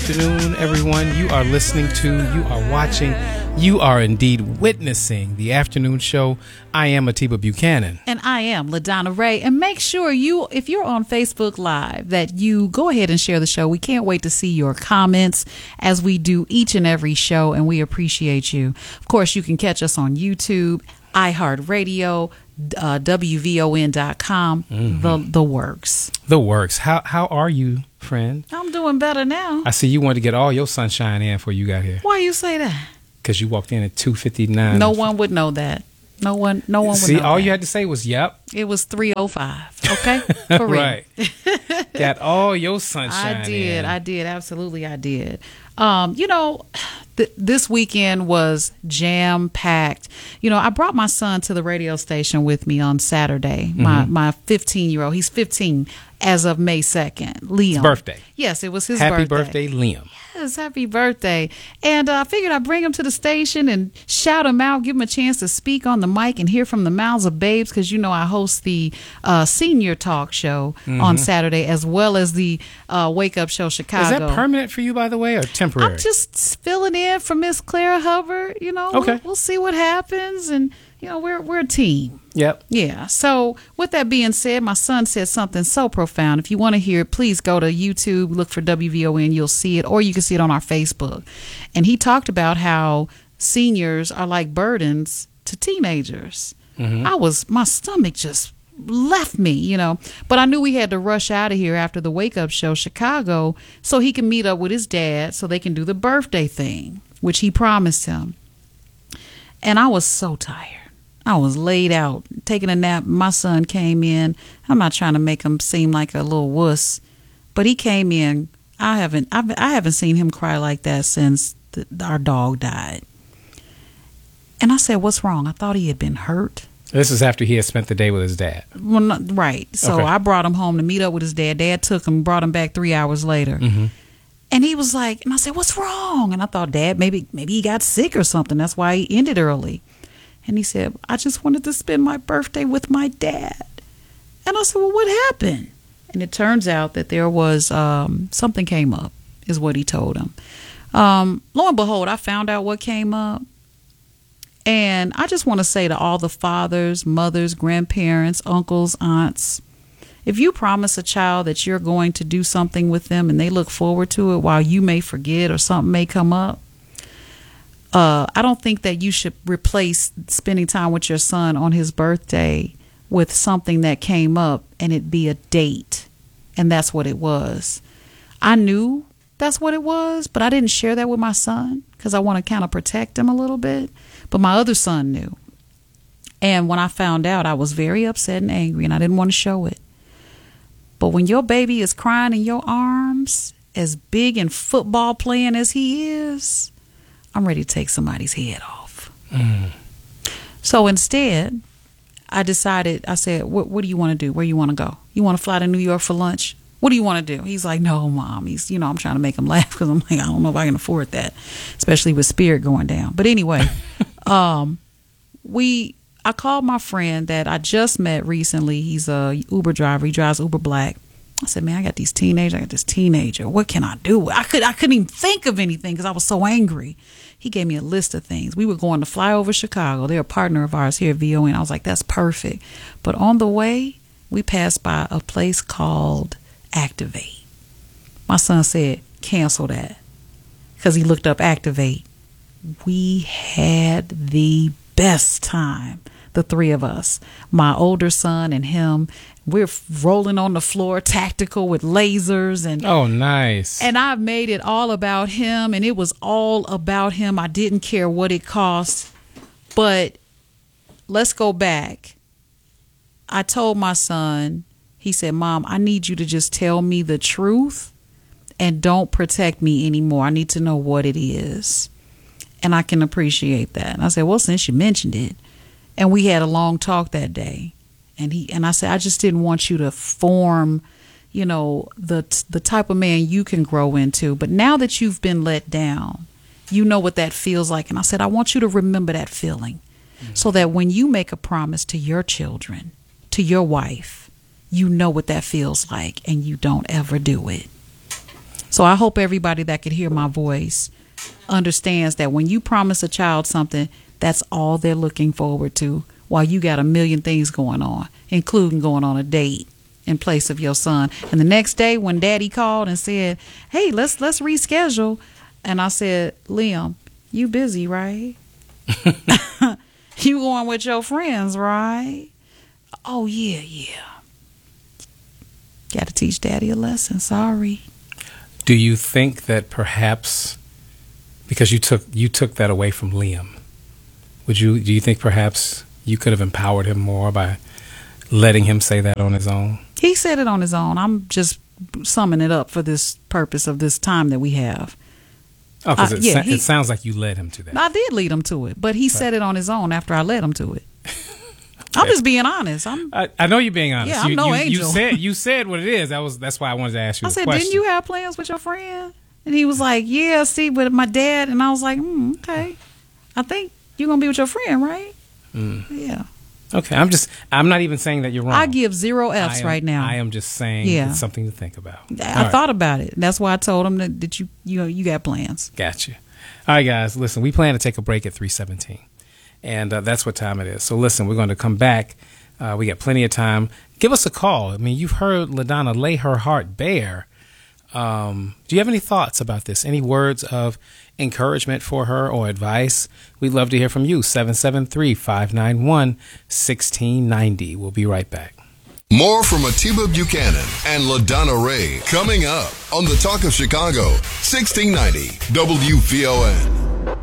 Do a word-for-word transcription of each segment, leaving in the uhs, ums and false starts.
afternoon, everyone. You are listening to, you are watching, you are indeed witnessing the afternoon show. I am Atiba Buchanan. And I am LaDonna Ray. And make sure you, if you're on Facebook Live, that you go ahead and share the show. We can't wait to see your comments as we do each and every show, and we appreciate you. Of course, you can catch us on YouTube, iHeartRadio, uh, W V O N dot com, mm-hmm. the the works. The works. How how are you, friend? I'm doing better now. I see you wanted to get all your sunshine in before you got here. Why you say that? Because you walked in at two fifty-nine. No one would know that. No one no one would see, know all that. you had to say was, yep. It was three oh five, okay? For real. Right. Got all your sunshine I did. in. I did. Absolutely, I did. Um, you know, th- this weekend was jam-packed. You know, I brought my son to the radio station with me on Saturday. Mm-hmm. My my fifteen-year-old. He's fifteen as of May second. Liam. His birthday. Yes, it was his Happy birthday. birthday, Liam. Yes, happy birthday. And uh, I figured I'd bring him to the station and shout him out, give him a chance to speak on the mic and hear from the mouths of babes, because, you know, I host the uh, senior talk show mm-hmm. on Saturday, as well as the uh, Wake Up Show Chicago. Is that permanent for you, by the way, or temporary? I'm just filling in for Miss Clara Hubbard. You know, okay. we'll, we'll see what happens. And, you know, we're we're a team. Yep. Yeah. So with that being said, my son said something so profound. If you want to hear it, please go to YouTube, look for W V O N, you'll see it, or you can see it on our Facebook. And he talked about how seniors are like burdens to teenagers. Mm-hmm. I was, my stomach just left me, you know, but I knew we had to rush out of here after the Wake Up Show Chicago so he can meet up with his dad so they can do the birthday thing, which he promised him. And I was so tired. I was laid out, taking a nap. My son came in. I'm not trying to make him seem like a little wuss, but he came in. I haven't, I've, I haven't seen him cry like that since the, our dog died. And I said, "What's wrong?" I thought he had been hurt. This is after he had spent the day with his dad. Well, not, right. So okay. I brought him home to meet up with his dad. Dad took him, brought him back three hours later. Mm-hmm. And he was like, and I said, "What's wrong?" And I thought, Dad, maybe maybe he got sick or something. That's why he ended early. And he said, "I just wanted to spend my birthday with my dad." And I said, "Well, what happened?" And it turns out that there was um, something came up, is what he told him. Um, lo and behold, I found out what came up. And I just want to say to all the fathers, mothers, grandparents, uncles, aunts, if you promise a child that you're going to do something with them and they look forward to it while you may forget or something may come up, uh, I don't think that you should replace spending time with your son on his birthday with something that came up and it be a date. And that's what it was. I knew that's what it was, but I didn't share that with my son because I want to kind of protect him a little bit. But my other son knew. And when I found out, I was very upset and angry, and I didn't want to show it. But when your baby is crying in your arms, as big and football playing as he is, I'm ready to take somebody's head off. Mm. So instead, I decided, I said, what, what do you want to do? Where you want to go? You want to fly to New York for lunch? What do you want to do? He's like, "No, Mom." He's, you know, I'm trying to make him laugh because I'm like, I don't know if I can afford that, especially with Spirit going down. But anyway, um, we, I called my friend that I just met recently. He's a Uber driver. He drives Uber Black. I said, "Man, I got these teenagers. I got this teenager. What can I do?" I could, I couldn't even think of anything because I was so angry. He gave me a list of things. We were going to fly over Chicago. They're a partner of ours here at V O N. I was like, "That's perfect." But on the way, we passed by a place called Activate. My son said, "Cancel that," because he looked up Activate. We had the best time, the three of us, my older son and him. We're rolling on the floor, tactical with lasers, and oh, nice. And I made it all about him, and it was all about him. I didn't care what it cost. But let's go back. I told my son, he said, "Mom, I need you to just tell me the truth and don't protect me anymore. I need to know what it is." And I can appreciate that. And I said, "Well, since you mentioned it," and we had a long talk that day. And he and I said, "I just didn't want you to form, you know, the the type of man you can grow into. But now that you've been let down, you know what that feels like." And I said, "I want you to remember that feeling, mm-hmm. so that when you make a promise to your children, to your wife, you know what that feels like and you don't ever do it." So I hope everybody that could hear my voice understands that when you promise a child something, that's all they're looking forward to, while you got a million things going on, including going on a date in place of your son. And the next day when Daddy called and said, hey, let's let's reschedule, and I said, Liam, you busy, right? You going with your friends, right? Oh, yeah, yeah. Got to teach Daddy a lesson. Sorry. Do you think that perhaps, because you took you took that away from Liam, would you do you think perhaps you could have empowered him more by letting him say that on his own? He said it on his own. I'm just summing it up for this purpose of this time that we have. Oh, because uh, it, yeah, sa- he, it sounds like you led him to that. I did lead him to it, but he right. said it on his own after I led him to it. I'm just being honest. I'm. I, I know you're being honest. Yeah, I'm you, no you, angel. You said you said what it is. That was that's why I wanted to ask you. I a said, question. didn't you have plans with your friend? And he was like, yeah, see, with my dad. And I was like, mm, okay. I think you're gonna be with your friend, right? Mm. Yeah. Okay. I'm just. I'm not even saying that you're wrong. I give zero F's am, right now. I am just saying yeah. it's something to think about. I All right. thought about it. That's why I told him that, that you you know you got plans. Gotcha. All right, guys. Listen, we plan to take a break at three seventeen, and uh, that's what time it is. So listen, we're going to come back. Uh, we got plenty of time. Give us a call. I mean, you've heard LaDonna lay her heart bare. Um, do you have any thoughts about this? Any words of encouragement for her or advice? We'd love to hear from you. seven seven three, five nine one, one six nine zero. We'll be right back. More from Atiba Buchanan and LaDonna Ray coming up on the Talk of Chicago, sixteen ninety W V O N.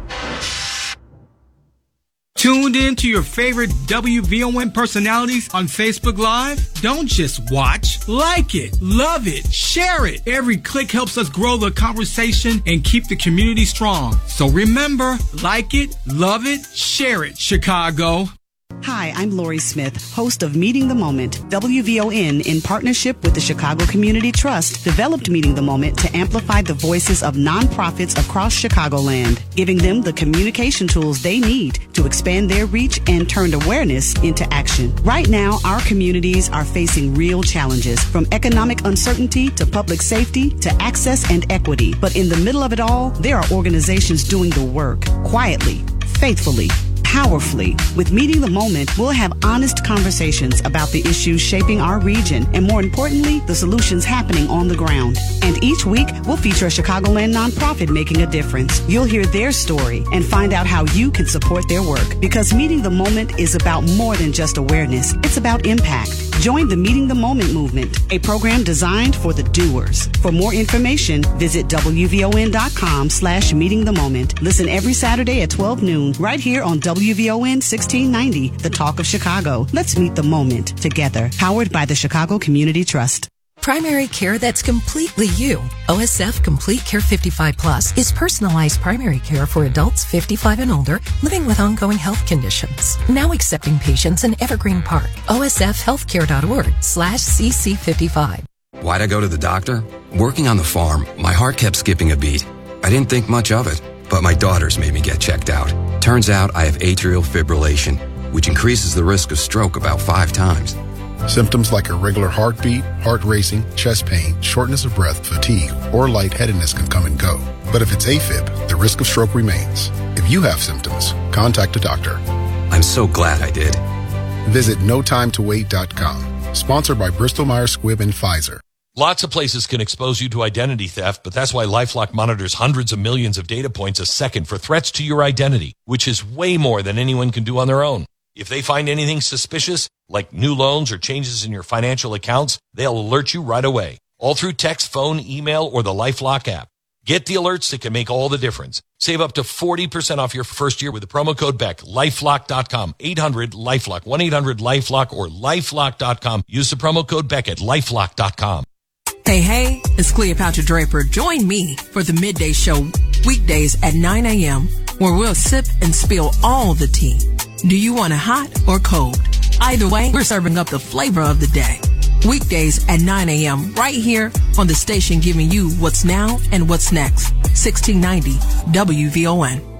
Tuned in to your favorite W V O N personalities on Facebook Live? Don't just watch. Like it, love it, share it. Every click helps us grow the conversation and keep the community strong. So remember, like it, love it, share it, Chicago. Hi, I'm Lori Smith, host of Meeting the Moment. W V O N, in partnership with the Chicago Community Trust, developed Meeting the Moment to amplify the voices of nonprofits across Chicagoland, giving them the communication tools they need to expand their reach and turn awareness into action. Right now, our communities are facing real challenges, from economic uncertainty to public safety to access and equity. But in the middle of it all, there are organizations doing the work quietly, faithfully, powerfully. With Meeting the Moment, we'll have honest conversations about the issues shaping our region and, more importantly, the solutions happening on the ground. And each week, we'll feature a Chicagoland nonprofit making a difference. You'll hear their story and find out how you can support their work. Because Meeting the Moment is about more than just awareness. It's about impact. Join the Meeting the Moment movement, a program designed for the doers. For more information, visit W V O N dot com slash meeting the moment. Listen every Saturday at twelve noon, right here on W V O N sixteen ninety, The Talk of Chicago. Let's meet the moment together. Powered by the Chicago Community Trust. Primary care that's completely you. O S F Complete Care fifty-five Plus is personalized primary care for adults fifty-five and older living with ongoing health conditions. Now accepting patients in Evergreen Park. O S F healthcare dot org slash C C fifty-five. Why'd I go to the doctor? Working on the farm, my heart kept skipping a beat. I didn't think much of it, but my daughters made me get checked out. Turns out I have atrial fibrillation, which increases the risk of stroke about five times. Symptoms like irregular heartbeat, heart racing, chest pain, shortness of breath, fatigue, or lightheadedness can come and go. But if it's AFib, the risk of stroke remains. If you have symptoms, contact a doctor. I'm so glad I did. Visit no time to wait dot com. Sponsored by Bristol Myers Squibb and Pfizer. Lots of places can expose you to identity theft, but that's why LifeLock monitors hundreds of millions of data points a second for threats to your identity, which is way more than anyone can do on their own. If they find anything suspicious, like new loans or changes in your financial accounts, they'll alert you right away, all through text, phone, email, or the LifeLock app. Get the alerts that can make all the difference. Save up to forty percent off your first year with the promo code Beck. LifeLock dot com, eight hundred LifeLock, one eight hundred LifeLock, or LifeLock dot com. Use the promo code Beck at LifeLock dot com. Hey, hey, it's Cleopatra Draper. Join me for the Midday Show weekdays at nine a.m. where we'll sip and spill all the tea. Do you want it hot or cold? Either way, we're serving up the flavor of the day. Weekdays at nine a.m. right here on the station giving you what's now and what's next. sixteen ninety W V O N.